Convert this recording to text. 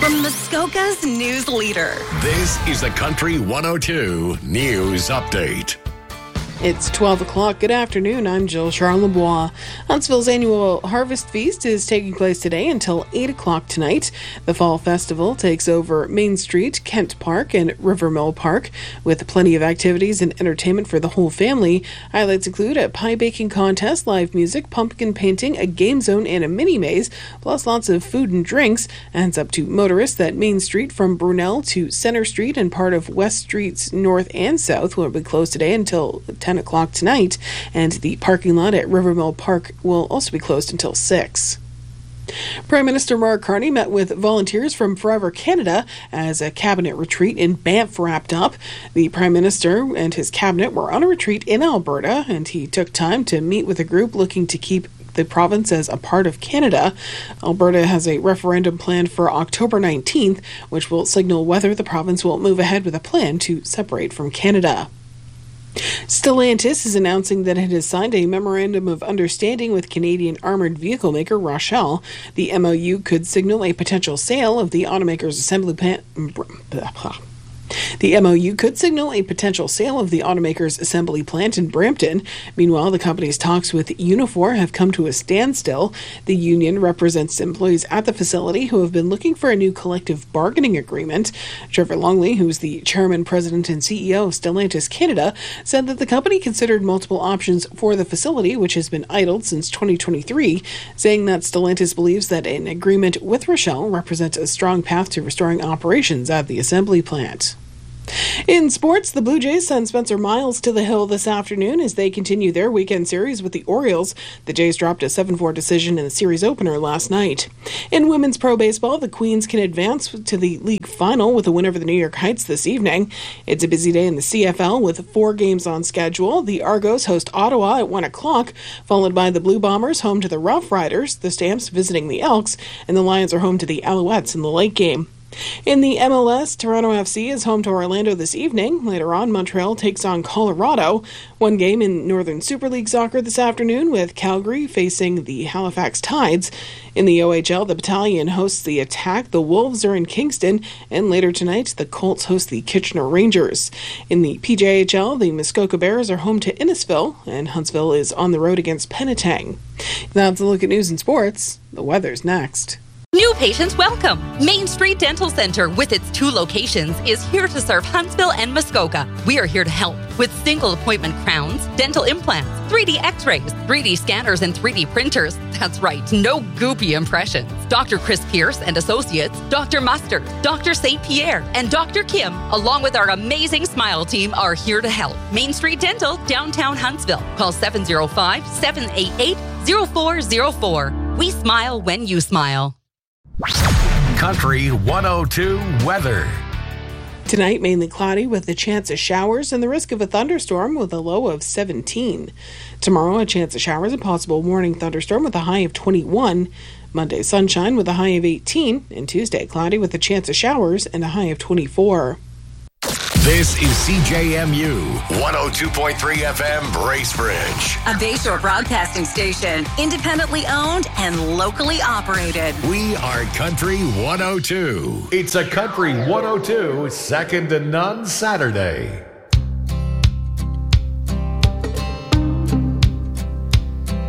from Muskoka's news leader. This is the Country 102 News Update. It's 12 o'clock. Good afternoon. I'm Jill Charlebois. Huntsville's annual Harvest Feast is taking place today until 8 o'clock tonight. The Fall Festival takes over Main Street, Kent Park, and Rivermill Park, with plenty of activities and entertainment for the whole family. Highlights include a pie baking contest, live music, pumpkin painting, a game zone, and a mini maze, plus lots of food and drinks. And it's up to motorists that Main Street from Brunel to Center Street and part of West Streets North and South will be closed today until 10 o'clock tonight, and the parking lot at Rivermill Park will also be closed until 6. Prime Minister Mark Carney met with volunteers from Forever Canada as a cabinet retreat in Banff wrapped up. The Prime Minister and his cabinet were on a retreat in Alberta, and he took time to meet with a group looking to keep the province as a part of Canada. Alberta has a referendum planned for October 19th, which will signal whether the province will move ahead with a plan to separate from Canada. Stellantis is announcing that it has signed a memorandum of understanding with Canadian armoured vehicle maker Rochelle. The MOU could signal a potential sale of the automaker's assembly plant. The MOU could signal a potential sale of the automaker's assembly plant in Brampton. Meanwhile, the company's talks with Unifor have come to a standstill. The union represents employees at the facility who have been looking for a new collective bargaining agreement. Trevor Longley, who's the chairman, president, and CEO of Stellantis Canada, said that the company considered multiple options for the facility, which has been idled since 2023, saying that Stellantis believes that an agreement with Rochelle represents a strong path to restoring operations at the assembly plant. In sports, the Blue Jays send Spencer Miles to the hill this afternoon as they continue their weekend series with the Orioles. The Jays dropped a 7-4 decision in the series opener last night. In women's pro baseball, the Queens can advance to the league final with a win over the New York Heights this evening. It's a busy day in the CFL with 4 games on schedule. The Argos host Ottawa at 1 o'clock, followed by the Blue Bombers home to the Rough Riders, the Stamps visiting the Elks, and the Lions are home to the Alouettes in the late game. In the MLS, Toronto FC is home to Orlando this evening. Later on, Montreal takes on Colorado. One game in Northern Super League soccer this afternoon with Calgary facing the Halifax Tides. In the OHL, the Battalion hosts the Attack. The Wolves are in Kingston. And later tonight, the Colts host the Kitchener Rangers. In the PJHL, the Muskoka Bears are home to Innisfil, and Huntsville is on the road against Penetang. That's a look at news and sports. The weather's next. New patients welcome. Main Street Dental Center, with its 2 locations, is here to serve Huntsville and Muskoka. We are here to help with single appointment crowns, dental implants, 3D x-rays, 3D scanners, and 3D printers. That's right, no goopy impressions. Dr. Chris Pierce and Associates, Dr. Mustard, Dr. St. Pierre, and Dr. Kim, along with our amazing Smile team, are here to help. Main Street Dental, downtown Huntsville. Call 705-788-0404. We smile when you smile. Country 102 weather. Tonight, mainly cloudy with a chance of showers and the risk of a thunderstorm with a low of 17. Tomorrow, a chance of showers and possible morning thunderstorm with a high of 21. Monday, sunshine with a high of 18. And Tuesday, cloudy with a chance of showers and a high of 24. This is CJMU 102.3 FM Bracebridge. A Bayshore broadcasting station, independently owned and locally operated. We are Country 102. It's a Country 102 Second to None Saturday.